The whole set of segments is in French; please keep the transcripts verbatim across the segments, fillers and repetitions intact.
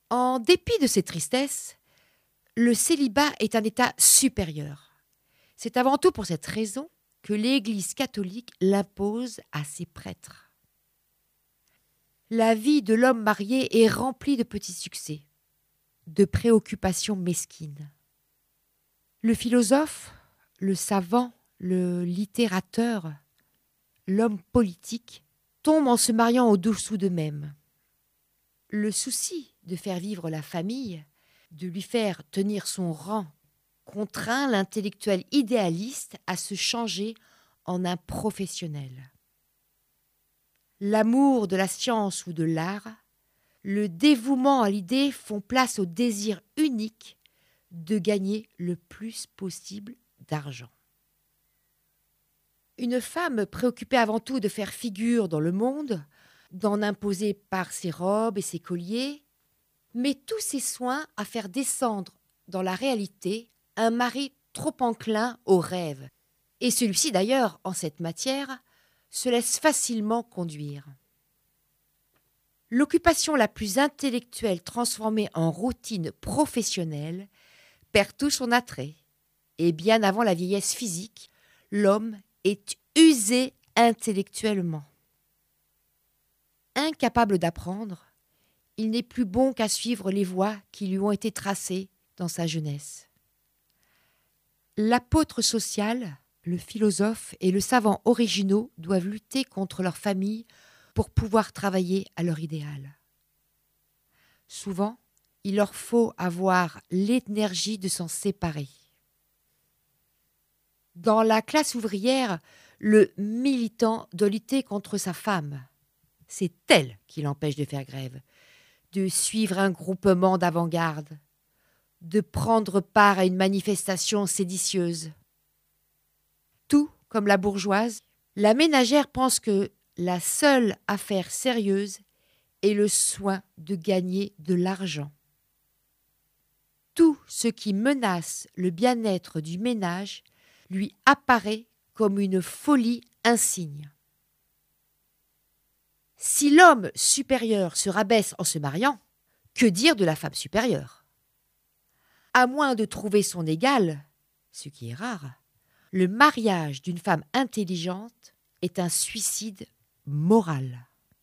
En dépit de ces tristesses, le célibat est un état supérieur. C'est avant tout pour cette raison que l'Église catholique l'impose à ses prêtres. La vie de l'homme marié est remplie de petits succès, de préoccupations mesquines. Le philosophe, le savant, le littérateur, l'homme politique tombe en se mariant au-dessous d'eux-mêmes. Le souci de faire vivre la famille, de lui faire tenir son rang, contraint l'intellectuel idéaliste à se changer en un professionnel. L'amour de la science ou de l'art, le dévouement à l'idée font place au désir unique de gagner le plus possible d'argent. Une femme préoccupée avant tout de faire figure dans le monde, d'en imposer par ses robes et ses colliers, met tous ses soins à faire descendre dans la réalité un mari trop enclin au rêve. Et celui-ci d'ailleurs, en cette matière, se laisse facilement conduire. L'occupation la plus intellectuelle transformée en routine professionnelle perd tout son attrait. Et bien avant la vieillesse physique, l'homme est usé intellectuellement. Incapable d'apprendre, il n'est plus bon qu'à suivre les voies qui lui ont été tracées dans sa jeunesse. L'apôtre social, le philosophe et le savant originaux doivent lutter contre leur famille pour pouvoir travailler à leur idéal. Souvent, il leur faut avoir l'énergie de s'en séparer. Dans la classe ouvrière, le militant doit lutter contre sa femme. C'est elle qui l'empêche de faire grève, de suivre un groupement d'avant-garde, de prendre part à une manifestation séditieuse. Tout comme la bourgeoise, la ménagère pense que la seule affaire sérieuse est le soin de gagner de l'argent. Tout ce qui menace le bien-être du ménage lui apparaît comme une folie insigne. Si l'homme supérieur se rabaisse en se mariant, que dire de la femme supérieure ? À moins de trouver son égale, ce qui est rare, le mariage d'une femme intelligente est un suicide moral.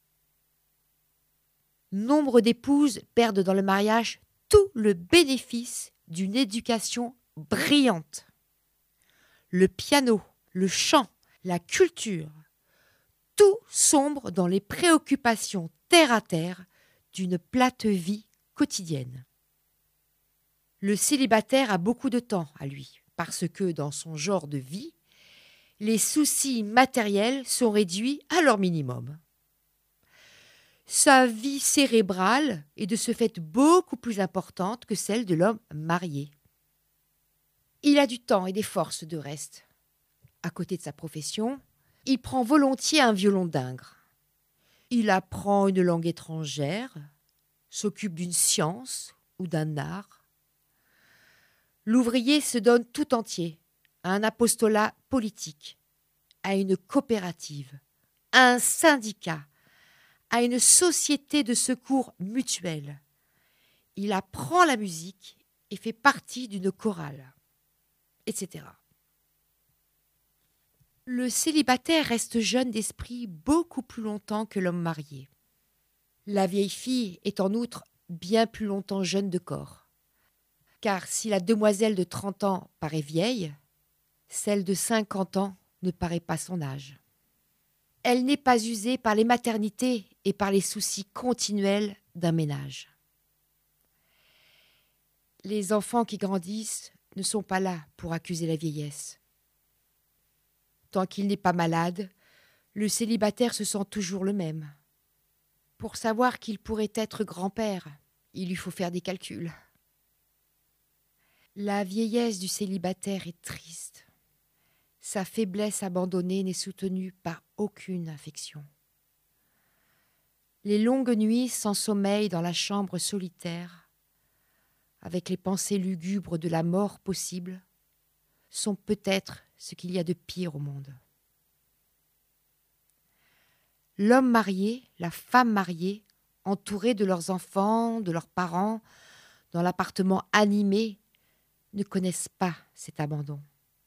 Nombre d'épouses perdent dans le mariage tout le bénéfice d'une éducation brillante. Le piano, le chant, la culture, tout sombre dans les préoccupations terre-à-terre d'une plate vie quotidienne. Le célibataire a beaucoup de temps à lui, parce que dans son genre de vie, les soucis matériels sont réduits à leur minimum. Sa vie cérébrale est de ce fait beaucoup plus importante que celle de l'homme marié. Il a du temps et des forces de reste. À côté de sa profession, il prend volontiers un violon d'ingres. Il apprend une langue étrangère, s'occupe d'une science ou d'un art. L'ouvrier se donne tout entier à un apostolat politique, à une coopérative, à un syndicat, à une société de secours mutuel. Il apprend la musique et fait partie d'une chorale, et cetera. Le célibataire reste jeune d'esprit beaucoup plus longtemps que l'homme marié. La vieille fille est en outre bien plus longtemps jeune de corps. Car si la demoiselle de trente ans paraît vieille, celle de cinquante ans ne paraît pas son âge. Elle n'est pas usée par les maternités et par les soucis continuels d'un ménage. Les enfants qui grandissent ne sont pas là pour accuser la vieillesse. Tant qu'il n'est pas malade, le célibataire se sent toujours le même. Pour savoir qu'il pourrait être grand-père, il lui faut faire des calculs. La vieillesse du célibataire est triste. Sa faiblesse abandonnée n'est soutenue par aucune affection. Les longues nuits sans sommeil dans la chambre solitaire, avec les pensées lugubres de la mort possible, sont peut-être ce qu'il y a de pire au monde. L'homme marié, la femme mariée entourés de leurs enfants, de leurs parents, dans l'appartement animé, ne connaissent pas cet abandon.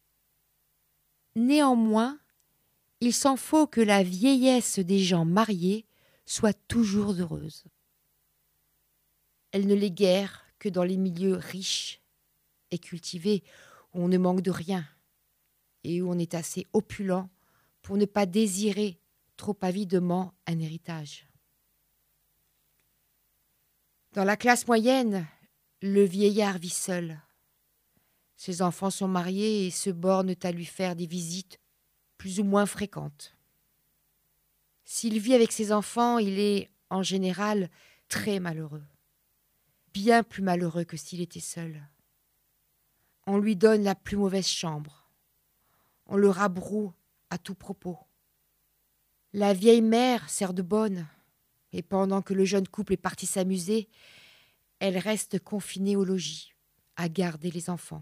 Néanmoins, il s'en faut que la vieillesse des gens mariés soit toujours heureuse. Elle ne l'est guère que dans les milieux riches et cultivés où on ne manque de rien et où on est assez opulent pour ne pas désirer trop avidement un héritage. Dans la classe moyenne, le vieillard vit seul. Ses enfants sont mariés et se bornent à lui faire des visites plus ou moins fréquentes. S'il vit avec ses enfants, il est, en général, très malheureux. Bien plus malheureux que s'il était seul. On lui donne la plus mauvaise chambre. On le rabroue à tout propos. La vieille mère sert de bonne, et pendant que le jeune couple est parti s'amuser, elle reste confinée au logis, à garder les enfants.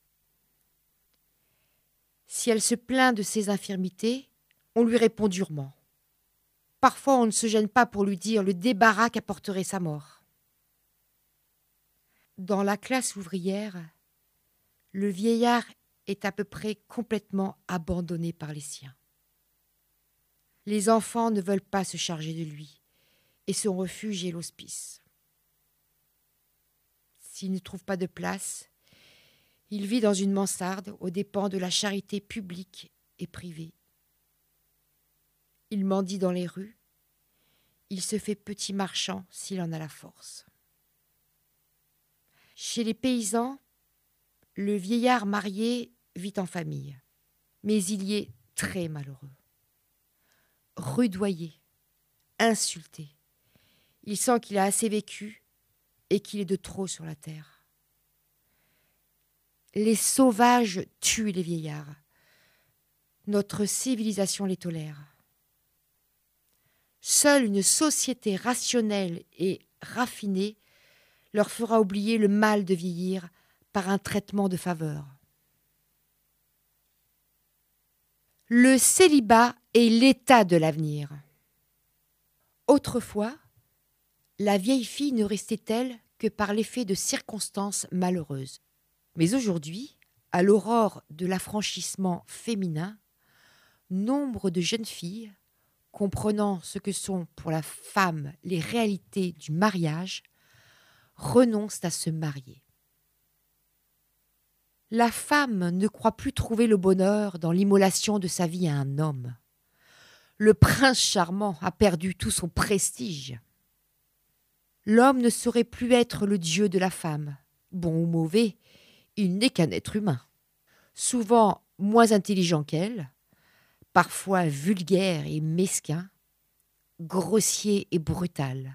Si elle se plaint de ses infirmités, on lui répond durement. Parfois, on ne se gêne pas pour lui dire le débarras qu'apporterait sa mort. Dans la classe ouvrière, le vieillard est à peu près complètement abandonné par les siens. Les enfants ne veulent pas se charger de lui, et son refuge est l'hospice. S'il ne trouve pas de place, il vit dans une mansarde aux dépens de la charité publique et privée. Il mendie dans les rues. Il se fait petit marchand s'il en a la force. Chez les paysans, le vieillard marié vit en famille, mais il y est très malheureux. Rudoyé, insulté, il sent qu'il a assez vécu et qu'il est de trop sur la terre. Les sauvages tuent les vieillards. Notre civilisation les tolère. Seule une société rationnelle et raffinée leur fera oublier le mal de vieillir par un traitement de faveur. Le célibat est l'état de l'avenir. Autrefois, la vieille fille ne restait-elle que par l'effet de circonstances malheureuses. Mais aujourd'hui, à l'aurore de l'affranchissement féminin, nombre de jeunes filles, comprenant ce que sont pour la femme les réalités du mariage, renoncent à se marier. La femme ne croit plus trouver le bonheur dans l'immolation de sa vie à un homme. Le prince charmant a perdu tout son prestige. L'homme ne saurait plus être le dieu de la femme. Bon ou mauvais, il n'est qu'un être humain, souvent moins intelligent qu'elle, parfois vulgaire et mesquin, grossier et brutal.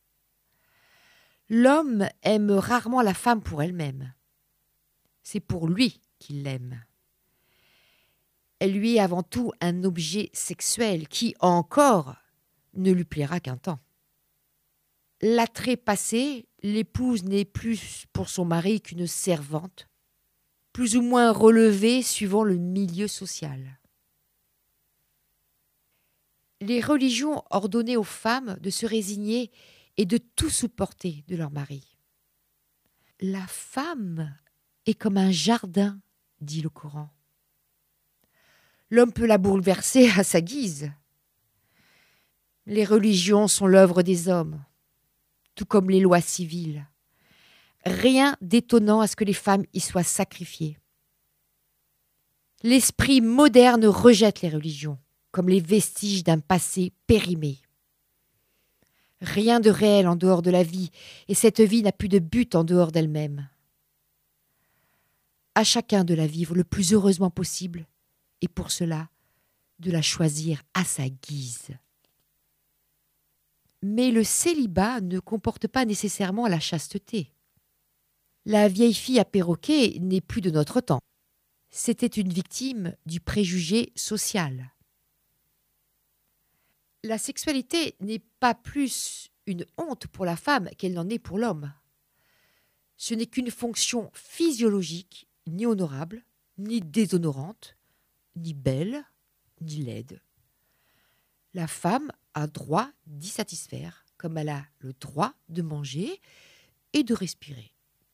L'homme aime rarement la femme pour elle-même. C'est pour lui qu'il l'aime. Elle lui est avant tout un objet sexuel qui, encore, ne lui plaira qu'un temps. L'attrait passé, l'épouse n'est plus pour son mari qu'une servante, plus ou moins relevée suivant le milieu social. Les religions ordonnaient aux femmes de se résigner et de tout supporter de leur mari. La femme est comme un jardin, dit le Coran. L'homme peut la bouleverser à sa guise. Les religions sont l'œuvre des hommes, tout comme les lois civiles. Rien d'étonnant à ce que les femmes y soient sacrifiées. L'esprit moderne rejette les religions, comme les vestiges d'un passé périmé. Rien de réel en dehors de la vie, et cette vie n'a plus de but en dehors d'elle-même. À chacun de la vivre le plus heureusement possible, et pour cela, de la choisir à sa guise. Mais le célibat ne comporte pas nécessairement la chasteté. La vieille fille à perroquet n'est plus de notre temps. C'était une victime du préjugé social. La sexualité n'est pas plus une honte pour la femme qu'elle n'en est pour l'homme. Ce n'est qu'une fonction physiologique, ni honorable, ni déshonorante, ni belle, ni laide. La femme a droit d'y satisfaire comme elle a le droit de manger et de respirer.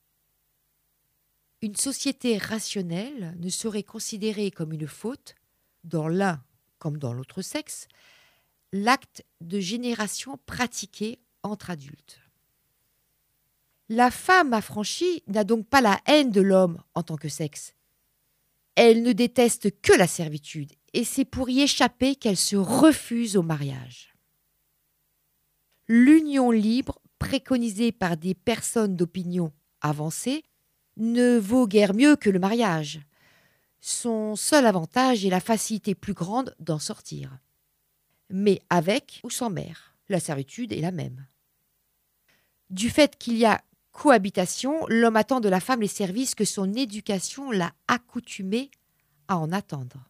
Une société rationnelle ne saurait considérer comme une faute, dans l'un comme dans l'autre sexe, l'acte de génération pratiqué entre adultes. La femme affranchie n'a donc pas la haine de l'homme en tant que sexe. Elle ne déteste que la servitude, et c'est pour y échapper qu'elle se refuse au mariage. L'union libre, préconisée par des personnes d'opinion avancée, ne vaut guère mieux que le mariage. Son seul avantage est la facilité plus grande d'en sortir. Mais avec ou sans mère, la servitude est la même. Du fait qu'il y a cohabitation, l'homme attend de la femme les services que son éducation l'a accoutumé à en attendre.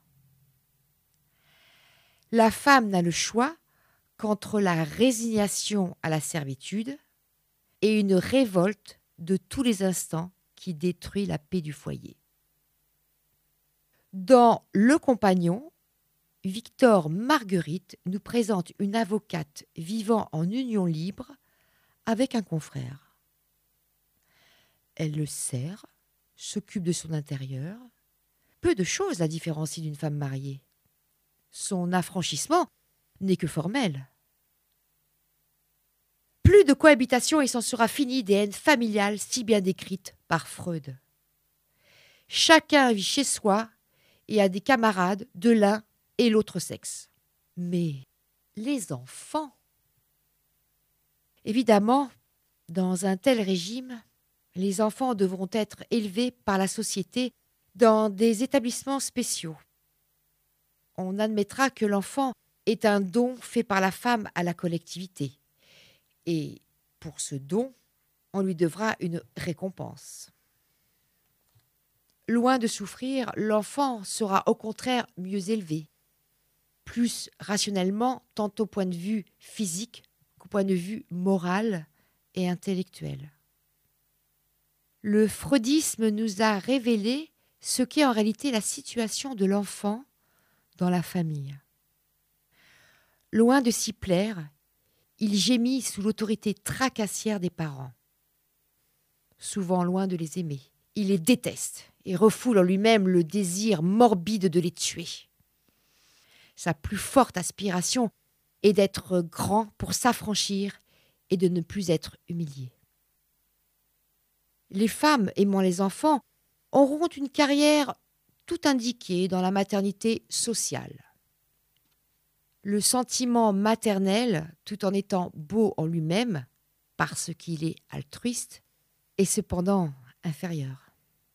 La femme n'a le choix qu'entre la résignation à la servitude et une révolte de tous les instants qui détruit la paix du foyer. Dans Le Compagnon, Victor Marguerite nous présente une avocate vivant en union libre avec un confrère. Elle le sert, s'occupe de son intérieur. Peu de choses la différencient d'une femme mariée. Son affranchissement n'est que formel. Plus de cohabitation et s'en sera fini des haines familiales si bien décrites par Freud. Chacun vit chez soi et a des camarades de l'un et l'autre sexe. Mais les enfants, évidemment, dans un tel régime, les enfants devront être élevés par la société dans des établissements spéciaux. On admettra que l'enfant est un don fait par la femme à la collectivité. Et pour ce don, on lui devra une récompense. Loin de souffrir, l'enfant sera au contraire mieux élevé, plus rationnellement, tant au point de vue physique qu'au point de vue moral et intellectuel. Le freudisme nous a révélé ce qu'est en réalité la situation de l'enfant dans la famille. Loin de s'y plaire, il gémit sous l'autorité tracassière des parents. Souvent loin de les aimer, il les déteste et refoule en lui-même le désir morbide de les tuer. Sa plus forte aspiration est d'être grand pour s'affranchir et de ne plus être humilié. Les femmes aimant les enfants auront une carrière tout indiquée dans la maternité sociale. Le sentiment maternel, tout en étant beau en lui-même, parce qu'il est altruiste, est cependant inférieur.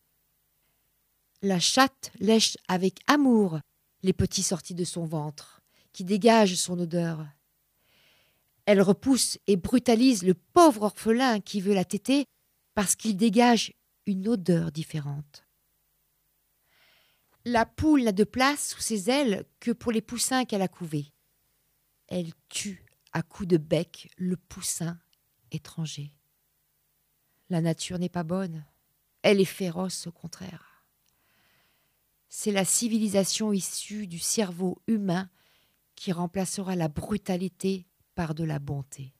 La chatte lèche avec amour les petits sortis de son ventre, qui dégagent son odeur. Elle repousse et brutalise le pauvre orphelin qui veut la téter parce qu'il dégage une odeur différente. La poule n'a de place sous ses ailes que pour les poussins qu'elle a couvés. Elle tue à coups de bec le poussin étranger. La nature n'est pas bonne, elle est féroce au contraire. C'est la civilisation issue du cerveau humain qui remplacera la brutalité par de la bonté.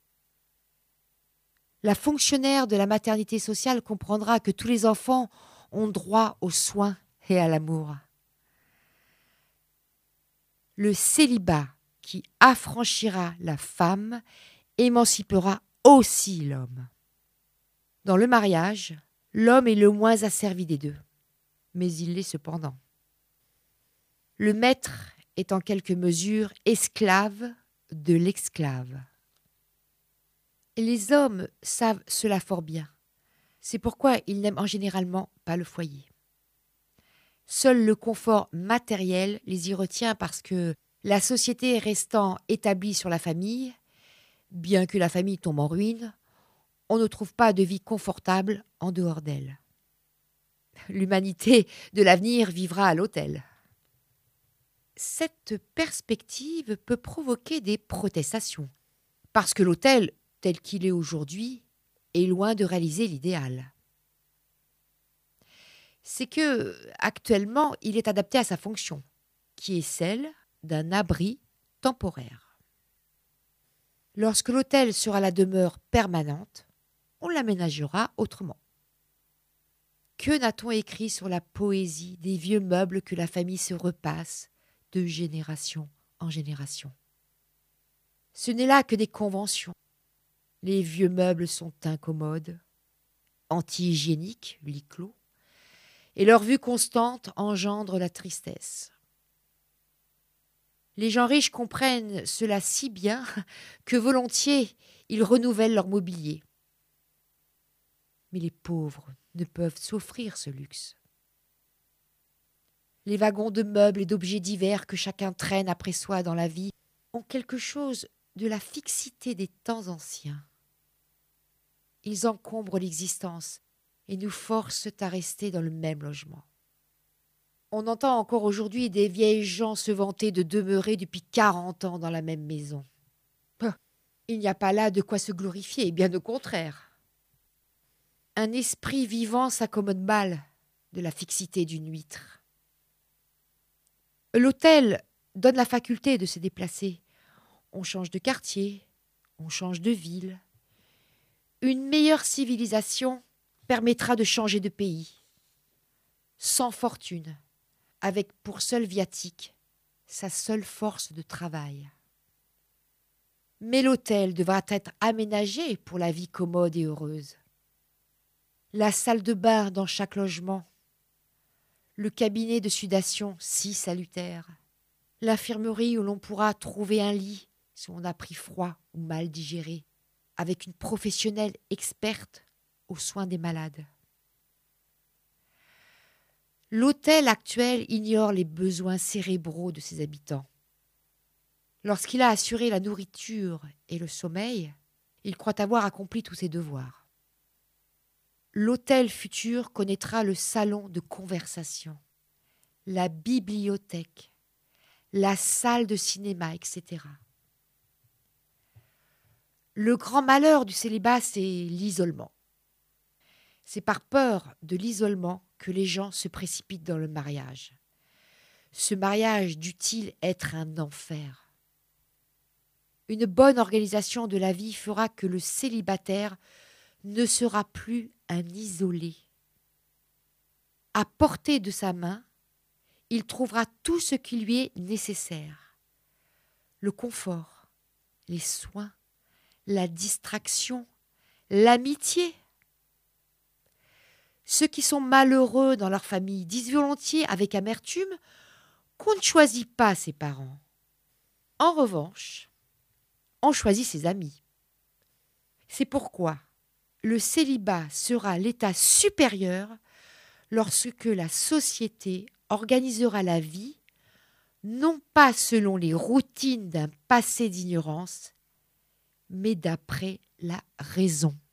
La fonctionnaire de la maternité sociale comprendra que tous les enfants ont droit aux soins et à l'amour. Le célibat qui affranchira la femme émancipera aussi l'homme. Dans le mariage, l'homme est le moins asservi des deux, mais il l'est cependant. Le maître est en quelque mesure esclave de l'esclave. Les hommes savent cela fort bien. C'est pourquoi ils n'aiment en généralement pas le foyer. Seul le confort matériel les y retient parce que la société restant établie sur la famille, bien que la famille tombe en ruine, on ne trouve pas de vie confortable en dehors d'elle. L'humanité de l'avenir vivra à l'autel. Cette perspective peut provoquer des protestations, parce que l'autel, tel qu'il est aujourd'hui, est loin de réaliser l'idéal. C'est que, actuellement, il est adapté à sa fonction, qui est celle d'un abri temporaire. Lorsque l'hôtel sera la demeure permanente, on l'aménagera autrement. Que n'a-t-on écrit sur la poésie des vieux meubles que la famille se repasse de génération en génération? Ce n'est là que des conventions. Les vieux meubles sont incommodes, anti-hygiéniques, huis clos, et leur vue constante engendre la tristesse. Les gens riches comprennent cela si bien que volontiers ils renouvellent leur mobilier. Mais les pauvres ne peuvent s'offrir ce luxe. Les wagons de meubles et d'objets divers que chacun traîne après soi dans la vie ont quelque chose de la fixité des temps anciens. Ils encombrent l'existence et nous forcent à rester dans le même logement. On entend encore aujourd'hui des vieilles gens se vanter de demeurer depuis quarante ans dans la même maison. Il n'y a pas là de quoi se glorifier, bien au contraire. Un esprit vivant s'accommode mal de la fixité d'une huître. L'hôtel donne la faculté de se déplacer. On change de quartier, on change de ville. Une meilleure civilisation permettra de changer de pays. Sans fortune, avec pour seul viatique sa seule force de travail. Mais l'hôtel devra être aménagé pour la vie commode et heureuse. La salle de bain dans chaque logement, le cabinet de sudation si salutaire, l'infirmerie où l'on pourra trouver un lit si on a pris froid ou mal digéré, avec une professionnelle experte aux soins des malades. L'hôtel actuel ignore les besoins cérébraux de ses habitants. Lorsqu'il a assuré la nourriture et le sommeil, il croit avoir accompli tous ses devoirs. L'hôtel futur connaîtra le salon de conversation, la bibliothèque, la salle de cinéma, et cetera. Le grand malheur du célibat, c'est l'isolement. C'est par peur de l'isolement que les gens se précipitent dans le mariage. Ce mariage dut-il être un enfer? Une bonne organisation de la vie fera que le célibataire ne sera plus un isolé. À portée de sa main, il trouvera tout ce qui lui est nécessaire. Le confort, les soins, la distraction, l'amitié. Ceux qui sont malheureux dans leur famille disent volontiers avec amertume qu'on ne choisit pas ses parents. En revanche, on choisit ses amis. C'est pourquoi le célibat sera l'état supérieur lorsque la société organisera la vie non pas selon les routines d'un passé d'ignorance, mais d'après la raison.